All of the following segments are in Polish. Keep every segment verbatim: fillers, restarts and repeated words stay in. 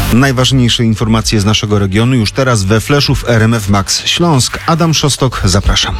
Najważniejsze informacje z naszego regionu już teraz we Fleszu w R M F Max Śląsk. Adam Szostok, zapraszam.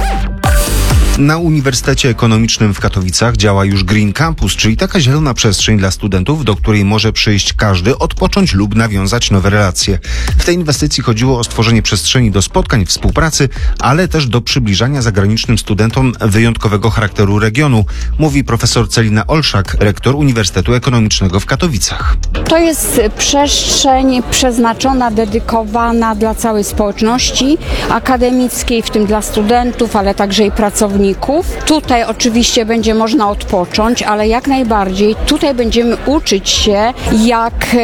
Na Uniwersytecie Ekonomicznym w Katowicach działa już Green Campus, czyli taka zielona przestrzeń dla studentów, do której może przyjść każdy, odpocząć lub nawiązać nowe relacje. W tej inwestycji chodziło o stworzenie przestrzeni do spotkań, współpracy, ale też do przybliżania zagranicznym studentom wyjątkowego charakteru regionu, mówi profesor Celina Olszak, rektor Uniwersytetu Ekonomicznego w Katowicach. To jest przestrzeń przeznaczona, dedykowana dla całej społeczności akademickiej, w tym dla studentów, ale także i pracowników. Tutaj oczywiście będzie można odpocząć, ale jak najbardziej tutaj będziemy uczyć się, jak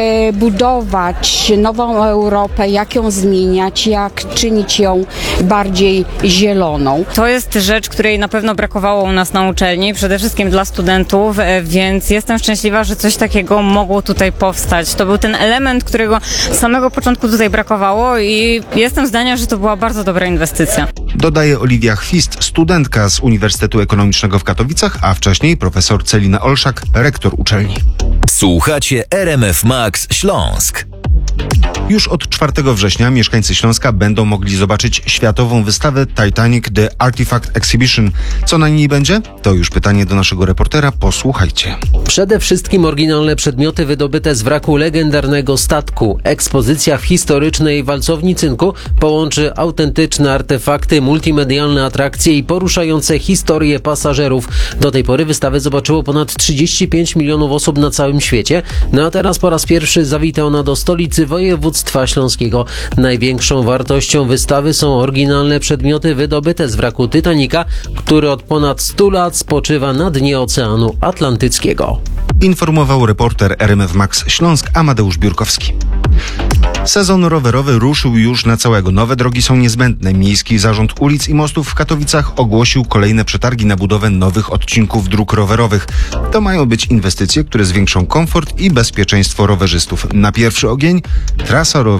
budować nową Europę, jak ją zmieniać, jak czynić ją bardziej zieloną. To jest rzecz, której na pewno brakowało u nas na uczelni, przede wszystkim dla studentów, więc jestem szczęśliwa, że coś takiego mogło tutaj powstać. To był ten element, którego z samego początku tutaj brakowało i jestem zdania, że to była bardzo dobra inwestycja. Dodaje Oliwia Chwist, studentka z Uniwersytetu Ekonomicznego w Katowicach, a wcześniej profesor Celina Olszak, rektor uczelni. Słuchacie R M F Max Śląsk. Już od czwartego września mieszkańcy Śląska będą mogli zobaczyć światową wystawę Titanic The Artifact Exhibition. Co na niej będzie? To już pytanie do naszego reportera. Posłuchajcie. Przede wszystkim oryginalne przedmioty wydobyte z wraku legendarnego statku. Ekspozycja w historycznej walcowni cynku połączy autentyczne artefakty, multimedialne atrakcje i poruszające historie pasażerów. Do tej pory wystawę zobaczyło ponad trzydzieści pięć milionów osób na całym świecie. No a teraz po raz pierwszy zawita ona do stolicy województwa śląskiego. Największą wartością wystawy są oryginalne przedmioty wydobyte z wraku Titanica, który od ponad stu lat spoczywa na dnie Oceanu Atlantyckiego. Informował reporter R M F Max Śląsk Amadeusz Biurkowski. Sezon rowerowy ruszył już na całego. Nowe drogi są niezbędne. Miejski Zarząd Ulic i Mostów w Katowicach ogłosił kolejne przetargi na budowę nowych odcinków dróg rowerowych. To mają być inwestycje, które zwiększą komfort i bezpieczeństwo rowerzystów. Na pierwszy ogień trasa rowerowa